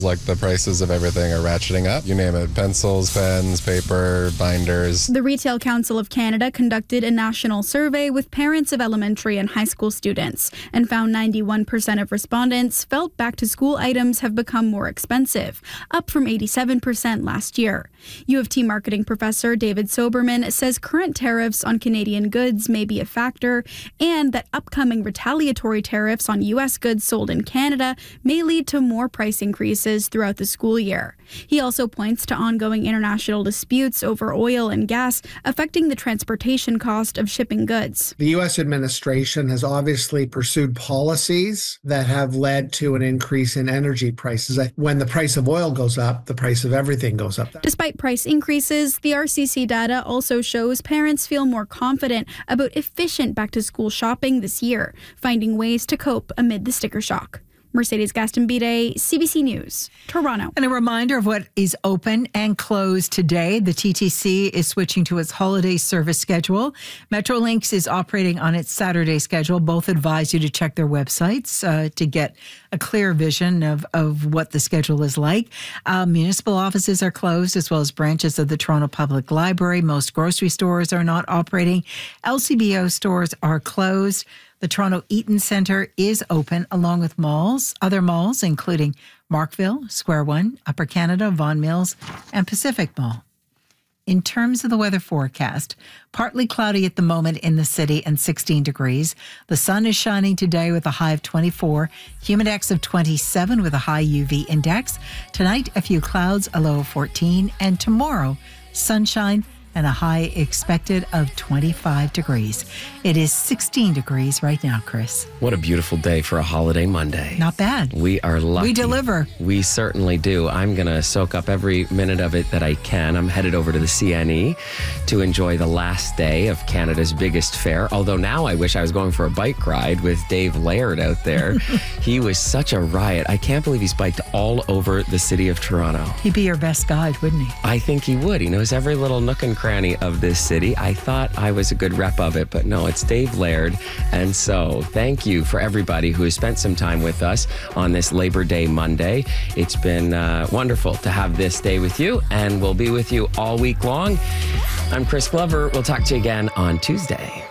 Like the prices of everything are ratcheting up. You name it, pencils, pens, paper, binders. The Retail Council of Canada conducted a national survey with parents of elementary and high school students and found 91% of respondents felt back-to-school items have become more expensive, up from 87% last year. U of T marketing professor David Soberman says current tariffs on Canadian goods may be a factor and that upcoming retaliatory tariffs on U.S. goods sold in Canada may lead to more price increases throughout the school year. He also points to ongoing international disputes over oil and gas affecting the transportation cost of shipping goods. The U.S. administration has obviously pursued policies that have led to an increase in energy prices. When the price of oil goes up, the price of everything goes up. Despite price increases, the RCC data also shows parents feel more confident about efficient back-to-school shopping this year, finding ways to cope amid the sticker shock. Mercedes Gaston-Bide, CBC News, Toronto. And a reminder of what is open and closed today. The TTC is switching to its holiday service schedule. Metrolinx is operating on its Saturday schedule. Both advise you to check their websites to get a clear vision of what the schedule is like. Municipal offices are closed, as well as branches of the Toronto Public Library. Most grocery stores are not operating. LCBO stores are closed. The Toronto Eaton Centre is open, along with malls, other malls, including Markville, Square One, Upper Canada, Vaughan Mills, and Pacific Mall. In terms of the weather forecast, partly cloudy at the moment in the city and 16 degrees. The sun is shining today with a high of 24, humidex of 27 with a high UV index. Tonight, a few clouds, a low of 14, and tomorrow, sunshine and a high expected of 25 degrees. It is 16 degrees right now, Chris. What a beautiful day for a holiday Monday. Not bad. We are lucky. We deliver. We certainly do. I'm going to soak up every minute of it that I can. I'm headed over to the CNE to enjoy the last day of Canada's biggest fair. Although now I wish I was going for a bike ride with Dave Laird out there. He was such a riot. I can't believe he's biked all over the city of Toronto. He'd be your best guide, wouldn't he? I think he would. He knows every little nook and cranny of this city. I thought I was a good rep of it, but no, it's Dave Laird. And so thank you for everybody who has spent some time with us on this Labor Day Monday. It's been wonderful to have this day with you, and we'll be with you all week long. I'm Chris Glover. We'll talk to you again on Tuesday.